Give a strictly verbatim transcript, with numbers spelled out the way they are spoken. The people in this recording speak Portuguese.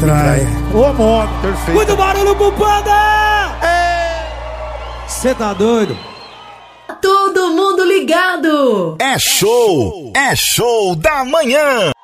trai. Ô, moto. Perfeito. Muito barulho pro Panda! Cê tá doido? Todo mundo ligado. É show, é show da manhã.